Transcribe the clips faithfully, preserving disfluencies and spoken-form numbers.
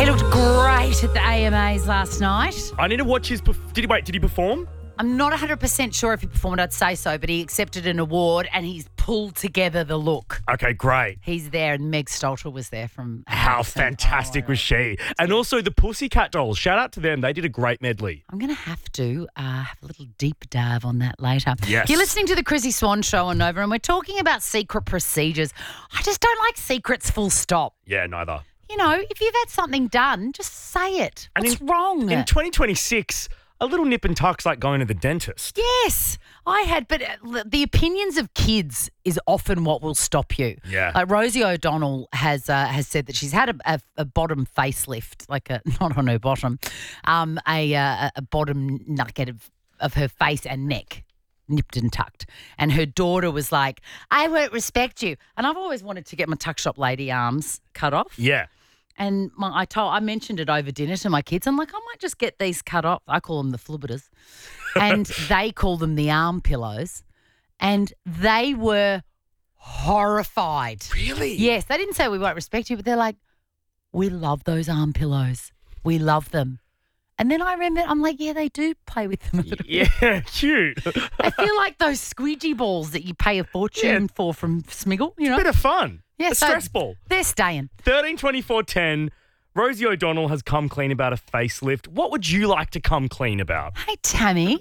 He looked great at the A M As last night. I need to watch his... Perf- did he wait? Did he perform? I'm not one hundred percent sure if he performed, I'd say so, but he accepted an award and he's pulled together the look. Okay, great. He's there and Meg Stalter was there from... How Harrison. fantastic Oh, was she? And also the Pussycat Dolls. Shout out to them. They did a great medley. I'm going to have to uh, have a little deep dive on that later. Yes. You're listening to the Chrissy Swan Show on Nova and we're talking about secret procedures. I just don't like secrets full stop. Yeah, neither. You know, if you've had something done, just say it. And What's in- wrong? In twenty twenty-six, a little nip and tuck's like going to the dentist. Yes, I had, but uh, the opinions of kids is often what will stop you. Yeah. Like Rosie O'Donnell has uh, has said that she's had a, a, a bottom facelift, like a not on her bottom, um, a uh, a bottom nugget of, of her face and neck, nipped and tucked. And her daughter was like, "I won't respect you." And I've always wanted to get my tuck shop lady arms cut off. Yeah. And my, I told, I mentioned it over dinner to my kids. I'm like, I might just get these cut off. I call them the flibberters. And they call them the arm pillows. And they were horrified. Really? Yes, they didn't say we won't respect you, but they're like, we love those arm pillows. We love them. And then I remember, I'm like, yeah, they do play with them a little bit. Yeah, cute. I feel like those squeegee balls that you pay a fortune Yeah. for from Smiggle, you know? Bit of fun. Yeah, a so stress ball. They're staying. thirteen twenty-four ten. Rosie O'Donnell has come clean about a facelift. What would you like to come clean about? Hey, Tammy.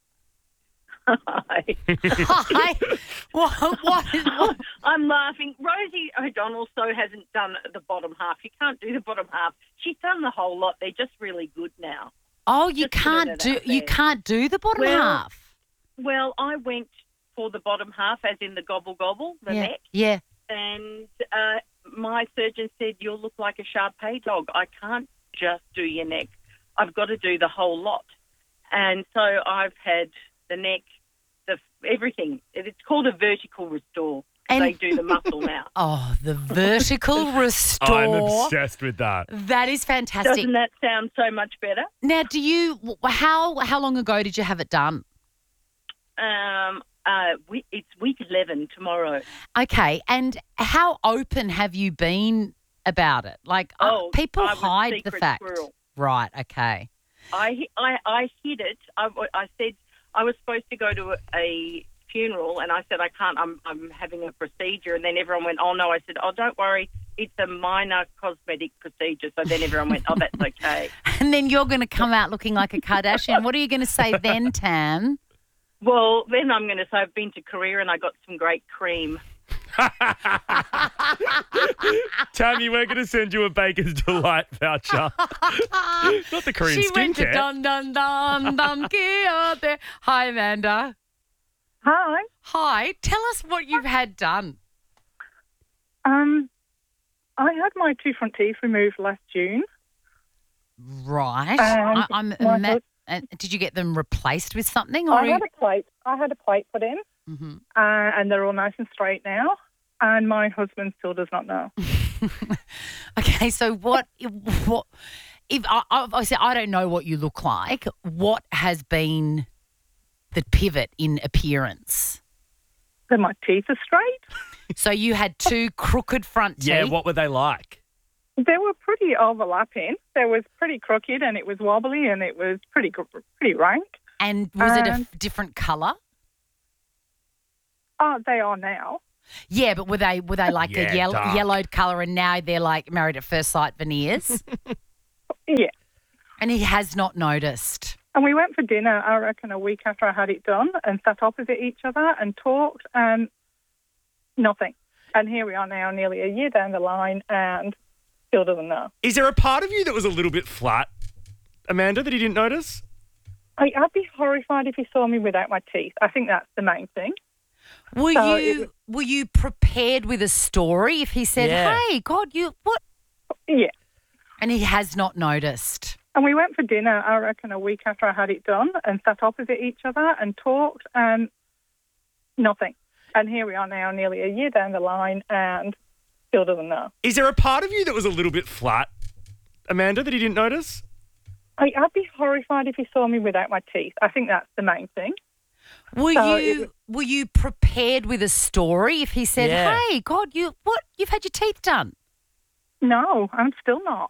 Hi. Hi. What, what, is, what? I'm laughing. Rosie O'Donnell so hasn't done the bottom half. You can't do the bottom half. She's done the whole lot. They're just really good now. Oh, you Just putting can't it do out you there. can't do the bottom Well, half. Well, I went for the bottom half, as in the gobble gobble, the yeah. neck, Yeah. and uh, my surgeon said, you'll look like a Shar-Pei dog. I can't just do your neck. I've got to do the whole lot. And so I've had the neck, the everything. It's called a vertical restore. And- They do the muscle now. Oh, the vertical restore. I'm obsessed with that. That is fantastic. Doesn't that sound so much better? Now, do you how how long ago did you have it done? Um, uh, we, it's week eleven tomorrow. Okay, and how open have you been about it? Like, uh, Oh, people I was hide the secret fact. squirrel. Right, okay. I, I, I hid it. I, I said I was supposed to go to a, a funeral, and I said I can't. I'm I'm having a procedure, and then everyone went, "Oh no!" I said, "Oh, don't worry, it's a minor cosmetic procedure." So then everyone went, "Oh, that's okay." And then you're going to come out looking like a Kardashian. What are you going to say then, Tam? Well, then I'm going to say I've been to Korea and I got some great cream. Tammy, we're going to send you a Baker's Delight voucher. Not the Korean She went to skincare. dum dum dum dum Quixote. Hi, Amanda. Hi. Hi. Tell us what you've had done. Um, I had my two front teeth removed last June. Right. Um, I, I'm. my Ima- hus- uh, did you get them replaced with something? Or I had a plate. I had a plate put in, mm-hmm. uh, and they're all nice and straight now. And my husband still does not know. Okay. So what? What? If I, I, I say I don't know what you look like. What has been the pivot in appearance? Then my teeth are straight. So you had two crooked front teeth. Yeah, what were they like? They were pretty overlapping. They was pretty crooked, and it was wobbly, and it was pretty gr- pretty rank. And was it a Um, f- different colour? Oh, they are now. Yeah, but were they were they like Yeah, a yellow, dark. yellowed colour, and now they're like married at first sight veneers? Yeah. And he has not noticed. And we went for dinner, I reckon, a week after I had it done, and sat opposite each other and talked, and nothing. And here we are now, nearly a year down the line, and still doesn't know. Is there a part of you that was a little bit flat, Amanda, that he didn't notice? I, I'd be horrified if he saw me without my teeth. I think that's the main thing. Were So you it- were you prepared with a story if he said, Yeah. "Hey, God, you what?" Yeah. And he has not noticed. And we went for dinner, I reckon, a week after I had it done, and sat opposite each other and talked, and nothing. And here we are now, nearly a year down the line, and still doesn't know. Is there a part of you that was a little bit flat, Amanda, that he didn't notice? I, I'd be horrified if he saw me without my teeth. I think that's the main thing. Were So you it- were you prepared with a story if he said, Yeah. "Hey, God, you what? You've had your teeth done." No, I'm still not.